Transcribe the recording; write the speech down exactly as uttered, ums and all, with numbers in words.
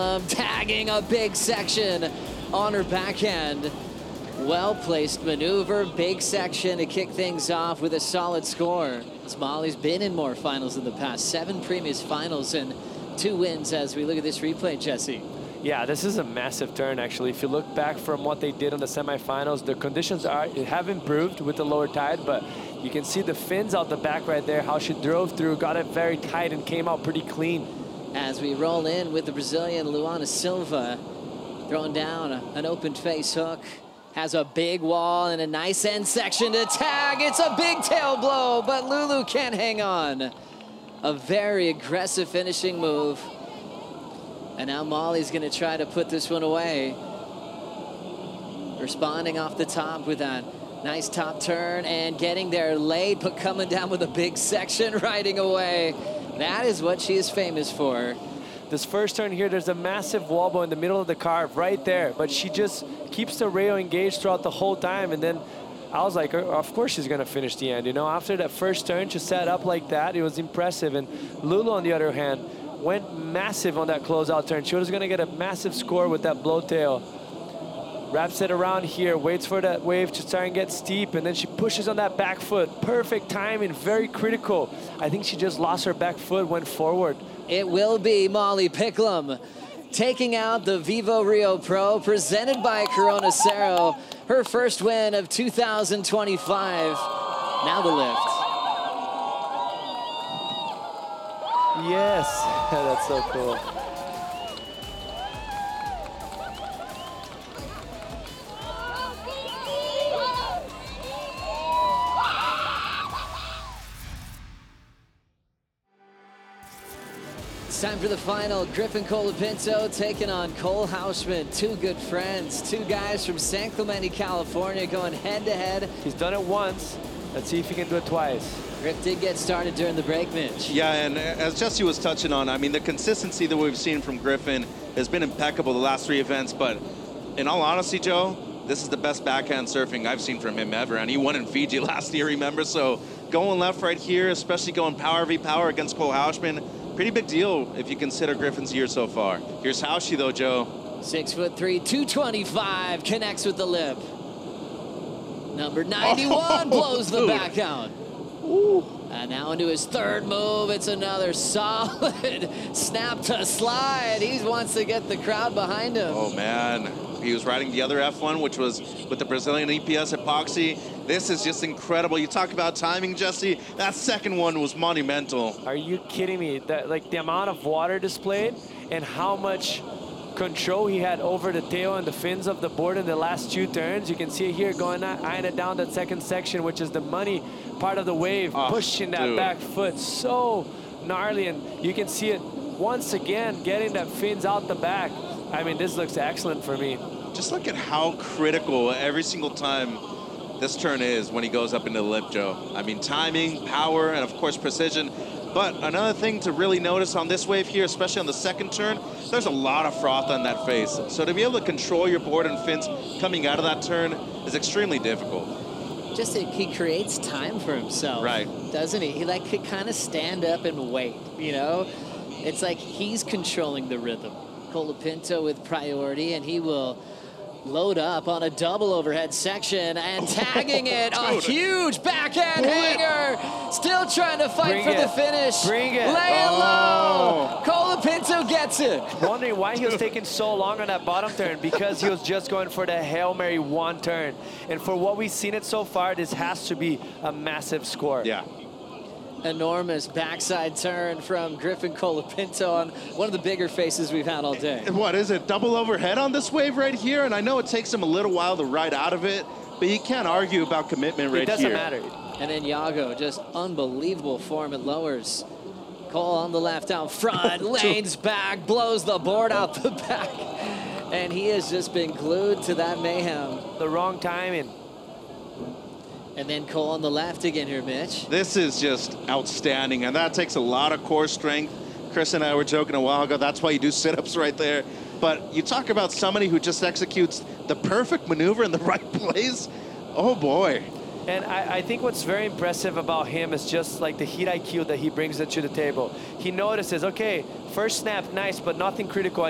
Um, tagging a big section on her backhand. Well-placed maneuver, big section to kick things off with a solid score. As Molly's been in more finals in the past, seven previous finals and two wins as we look at this replay, Jesse. Yeah, this is a massive turn, actually. If you look back from what they did on the semifinals, the conditions are have improved with the lower tide, but you can see the fins out the back right there, how she drove through, got it very tight, and came out pretty clean. As we roll in with the Brazilian Luana Silva, throwing down a, an open face hook, has a big wall and a nice end section to tag. It's a big tail blow, but Lulu can't hang on. A very aggressive finishing move. And now Molly's gonna try to put this one away. Responding off the top with that nice top turn and getting there late, but coming down with a big section riding away. That is what she is famous for. This first turn here, there's a massive wobble in the middle of the carve right there, but she just keeps the rail engaged throughout the whole time. And then I was like, of course she's gonna finish the end. You know, after that first turn, to set up like that, it was impressive. And Lulu, on the other hand, went massive on that closeout turn. She was gonna get a massive score with that blow tail. Wraps it around here, waits for that wave to start and get steep, and then she pushes on that back foot. Perfect timing, very critical. I think she just lost her back foot, went forward. It will be Molly Picklum taking out the Vivo Rio Pro, presented by Corona Cero. Her first win of two thousand twenty-five. Now the lift. Yes, that's so cool. It's time for the final. Griffin Colapinto taking on Cole Hausman. Two good friends, two guys from San Clemente, California, going head to head. He's done it once. Let's see if he can do it twice. Griff did get started during the break, Mitch. Yeah, and as Jesse was touching on, I mean, the consistency that we've seen from Griffin has been impeccable the last three events, but in all honesty, Joe, this is the best backhand surfing I've seen from him ever, and he won in Fiji last year, remember? So going left right here, especially going power v power against Cole Hausman, pretty big deal if you consider Griffin's year so far. Here's Hauschie though, Joe. Six foot three, two twenty-five, connects with the lip. Number ninety-one oh, blows the back out. Ooh. And now into his third move. It's another solid snap to slide. He wants to get the crowd behind him. Oh man, he was riding the other F one, which was with the Brazilian E P S Epoxy. This is just incredible. You talk about timing, Jesse. That second one was monumental. Are you kidding me? That, like the amount of water displayed and how much control he had over the tail and the fins of the board in the last two turns. You can see it here going eyeing it down that second section, which is the money part of the wave, oh, pushing that dude. back foot so gnarly, and you can see it once again getting that fins out the back. I mean, this looks excellent for me. Just look at how critical every single time this turn is when he goes up into the lip, Joe. I mean, timing, power, and of course precision. But another thing to really notice on this wave here, especially on the second turn, there's a lot of froth on that face. So to be able to control your board and fins coming out of that turn is extremely difficult. Just that he creates time for himself, right? Doesn't he? He like could kind of stand up and wait, you know? It's like he's controlling the rhythm. Colapinto with priority, and he will load up on a double overhead section and tagging it. A huge backhand hanger. Still trying to fight Bring for it. the finish. Bring it. Lay it Oh. low. Colapinto gets it. Wondering why he was taking so long on that bottom turn, because he was just going for the Hail Mary one turn. And for what we've seen it so far, this has to be a massive score. Yeah. Enormous backside turn from Griffin Colapinto on one of the bigger faces we've had all day. What is it, double overhead on this wave right here? And I know it takes him a little while to ride out of it, but you can't argue about commitment right here. It doesn't matter. And then Yago, just unbelievable form at lowers. Cole on the left out front, lanes back, blows the board out the back. And he has just been glued to that mayhem. The wrong timing. And then Cole on the left again here, Mitch. This is just outstanding, and that takes a lot of core strength. Chris and I were joking a while ago, that's why you do sit-ups right there. But you talk about somebody who just executes the perfect maneuver in the right place. Oh boy. And I, I think what's very impressive about him is just like the heat I Q that he brings to the table. He notices, okay, first snap, nice, but nothing critical.